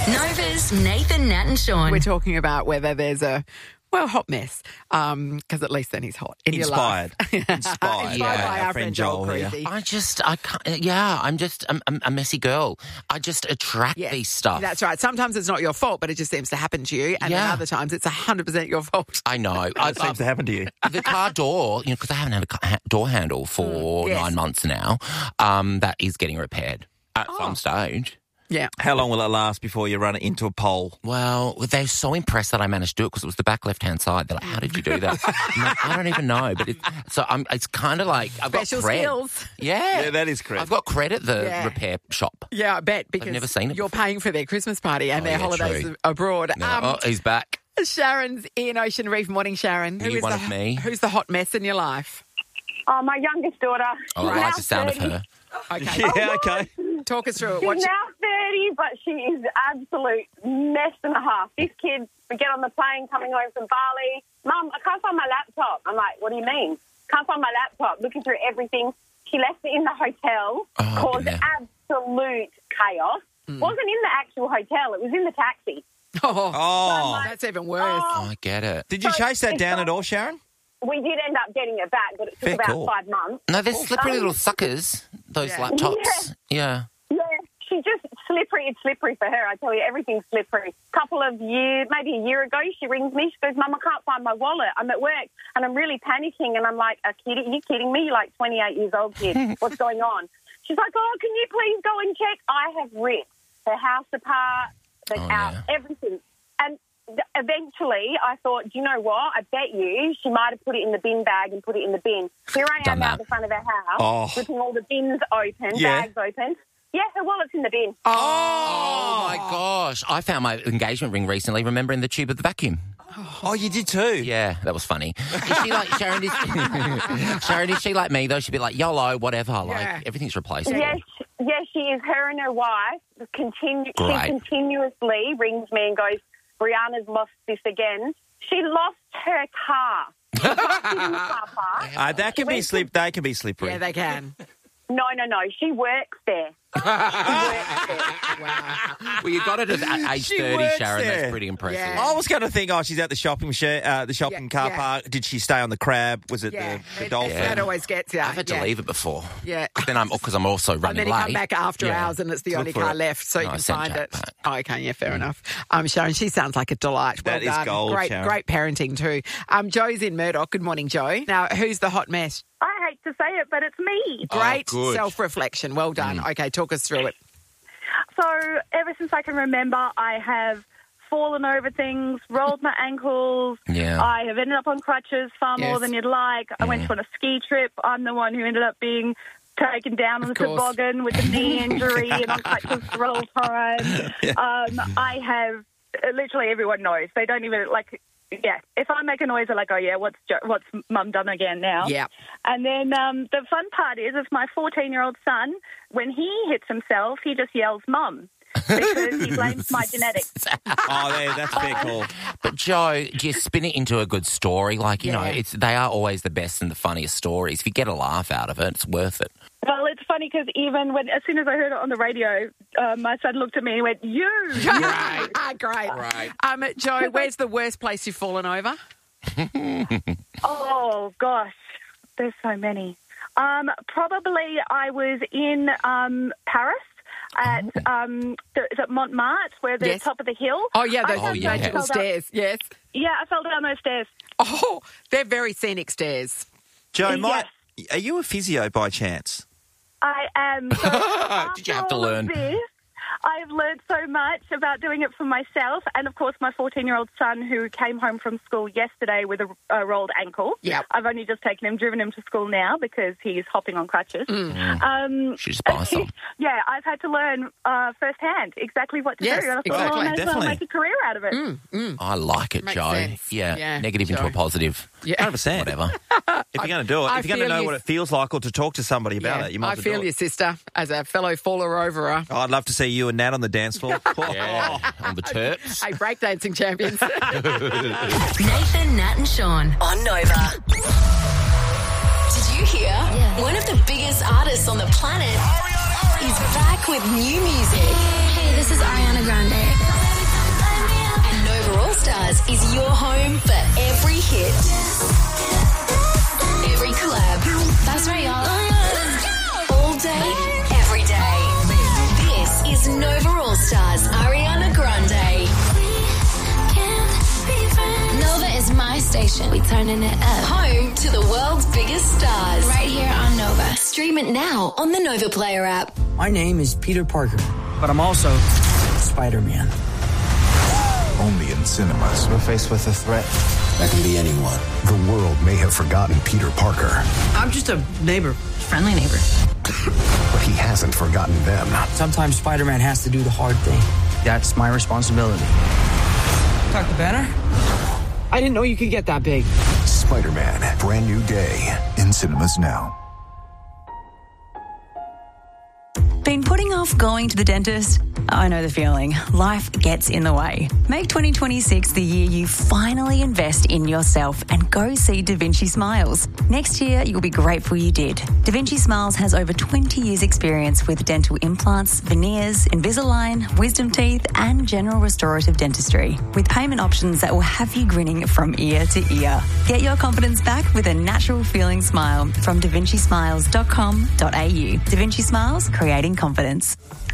Nova's Nathan, Nat and Sean. We're talking about whether there's a, hot mess, because at least then he's hot in Inspired. your life. Inspired by our friend Joel here. Creasy. I'm just a messy girl. I just attract these stuff. That's right. Sometimes it's not your fault, but it just seems to happen to you. And then other times it's 100% your fault. I know. It seems to happen to you. The car door, because I haven't had a door handle for 9 months now, that is getting repaired at some stage. Yeah. How long will it last before you run it into a pole? Well, they're so impressed that I managed to do it because it was the back left-hand side. They're like, how did you do that? I don't even know. But it's kind of like I've Special got cred. skills. Yeah, that is correct. I've got cred at the repair shop. Yeah, I bet, because I've never seen it you're before. paying for their Christmas party and their holidays true. abroad. No, he's back. Sharon's in Ocean Reef. Morning, Sharon. Are you one of me? Who's the hot mess in your life? Oh, my youngest daughter. Oh, I like the sound of 30. her. Okay. Yeah, okay. Talk us through it. She's now 30, but she is absolute mess and a half. This kid, we get on the plane coming home from Bali. Mum, I can't find my laptop. I'm like, what do you mean? Can't find my laptop. Looking through everything. She left it in the hotel. Caused absolute chaos. Wasn't in the actual hotel. It was in the taxi. Oh, that's even worse. I get it. did you chase that down at all, Sharon? We did end up getting it back, but it took about 5 months. No, they're slippery little suckers, those laptops. Yeah. Yeah, she's just slippery. It's slippery for her. I tell you, everything's slippery. Couple of years, maybe a year ago, she rings me. She goes, Mum, I can't find my wallet. I'm at work and I'm really panicking. And I'm like, are you kidding me? You're like 28 years old, kid. What's going on? She's like, oh, can you please go and check? I have ripped her house apart, everything. And eventually, I thought, do you know what? I bet you she might have put it in the bin bag and put it in the bin. Here I am out the front of her house, flipping all the bins open, bags open. Yeah, her wallet's in the bin. Oh, my gosh. I found my engagement ring recently, remember, in the tube of the vacuum. Oh, you did too? Yeah, that was funny. Is she like, Sharon, is she like me, though? She'd be like, YOLO, whatever. Like, everything's replaceable. Yes, she is. Her and her wife, she continuously rings me and goes, Brianna's lost this again. She lost her car. She lost it in the car park. They can be slippery. Yeah, they can. No. She works there. Well, you got it at age 30, Sharon. there. That's pretty impressive. Yeah. I was going to think, she's at the shopping car park. Did she stay on the crab? Was it the dolphin? That always gets you. I've had to leave it before. Yeah. Because I'm also running And then you late. come back after hours and it's the only car left, so you can find it. Oh, okay, yeah, fair enough. Sharon, she sounds like a delight. That is gold, Sharon. Great parenting too. Joe's in Murdoch. Good morning, Joe. Now, who's the hot mess? I hate to say it, but it's me. Great good. self-reflection. Well done. Okay, talk us through it. So ever since I can remember, I have fallen over things, rolled my ankles. Yeah. I have ended up on crutches far more than you'd like. I went on a ski trip. I'm the one who ended up being taken down on the toboggan with a knee injury and on crutches the whole time. I have, literally everyone knows. They don't even, if I make a noise, they're like, oh, yeah, what's Mum done again now? Yeah. And then the fun part is my 14-year-old son, when he hits himself, he just yells, Mum, because he blames my genetics. That's very cool. But, Joe, do you spin it into a good story? Like, you know, they are always the best and the funniest stories. If you get a laugh out of it, it's worth it. Well, it's funny because as soon as I heard it on the radio, my son looked at me and went, you! Great. Right. Joe, where's the worst place you've fallen over? Oh, gosh. There's so many. Probably I was in Paris at is it Montmartre, where the top of the hill. Oh, yeah, those magical stairs, yes. Yeah, I fell down those stairs. Oh, they're very scenic stairs. Joe, are you a physio by chance? I am. So did you have to learn? I've learned so much about doing it for myself and, of course, my 14-year-old son who came home from school yesterday with a rolled ankle. Yeah. I've only just driven him to school now because he's hopping on crutches. She's awesome. Yeah, I've had to learn firsthand exactly what to do. And I thought, I may as well make a career out of it. I like it, Makes Joe. sense. Yeah, negative into a positive. Yeah. 100%. Whatever. If you're going to do it, if you're going to know what it feels like or to talk to somebody about it, you might as well do it. I feel you, sister, as a fellow faller-overer. Oh, I'd love to see you and Nat on the dance floor. Yeah, on the Terps. Hey, breakdancing champions. Nathan, Nat and Sean on Nova. Did you hear? One of the biggest artists on the planet is back with new music. Hey, this is Ariana Grande. turning it up. Home to the world's biggest stars. Right here on Nova. Stream it now on the Nova Player app. My name is Peter Parker, but I'm also Spider-Man. Only in cinemas. We're faced with a threat that can be anyone. The world may have forgotten Peter Parker. I'm just a neighbor. Friendly neighbor. But he hasn't forgotten them. Sometimes Spider-Man has to do the hard thing. That's my responsibility. Dr. Banner? I didn't know you could get that big. Spider-Man, brand new day. In cinemas now. Been putting off going to the dentist? I know the feeling. Life gets in the way. Make 2026 the year you finally invest in yourself and go see Da Vinci Smiles. Next year, you'll be grateful you did. Da Vinci Smiles has over 20 years' experience with dental implants, veneers, Invisalign, wisdom teeth, and general restorative dentistry, with payment options that will have you grinning from ear to ear. Get your confidence back with a natural feeling smile from davincismiles.com.au. Da Vinci Smiles, creating confidence.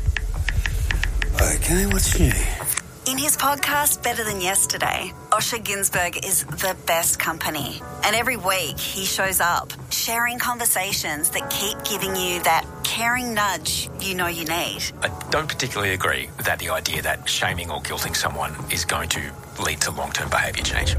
Okay, what's new? In his podcast, Better Than Yesterday, Osher Günsberg is the best company. And every week he shows up, sharing conversations that keep giving you that caring nudge you know you need. I don't particularly agree with the idea that shaming or guilting someone is going to lead to long-term behaviour change.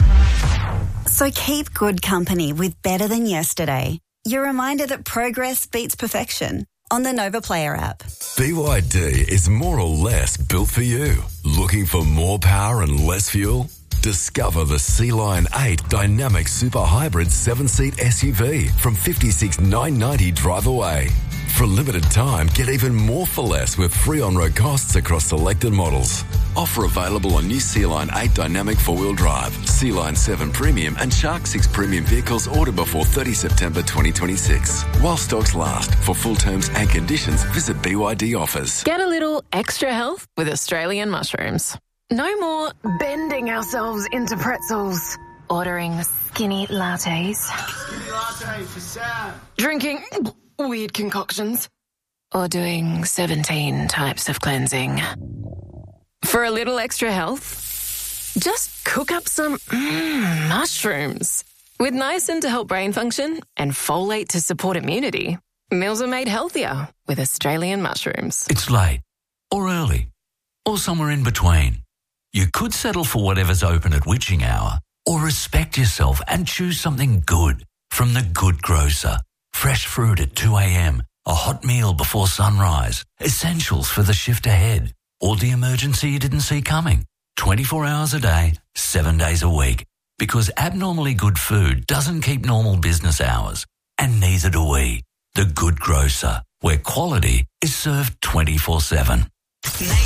So keep good company with Better Than Yesterday. Your reminder that progress beats perfection. On the Nova Player app. BYD is more or less built for you. Looking for more power and less fuel? Discover the Sea-Lion 8 Dynamic Super Hybrid 7-seat SUV from $56,990 drive away. For a limited time, get even more for less with free on-road costs across selected models. Offer available on new Sea-Lion 8 Dynamic 4-wheel drive, Sea-Lion 7 Premium and Shark 6 Premium vehicles ordered before 30 September 2026. While stocks last. For full terms and conditions, visit BYD offers. Get a little extra health with Australian mushrooms. No more bending ourselves into pretzels. Ordering skinny lattes. Skinny latte for Sam. Drinking weird concoctions. Or doing 17 types of cleansing. For a little extra health, just cook up some mushrooms. With niacin to help brain function and folate to support immunity, meals are made healthier with Australian mushrooms. It's late, or early, or somewhere in between. You could settle for whatever's open at witching hour, or respect yourself and choose something good from The Good Grocer. Fresh fruit at 2 a.m, a hot meal before sunrise, essentials for the shift ahead, or the emergency you didn't see coming. 24 hours a day, 7 days a week. Because abnormally good food doesn't keep normal business hours. And neither do we. The Good Grocer, where quality is served 24/7.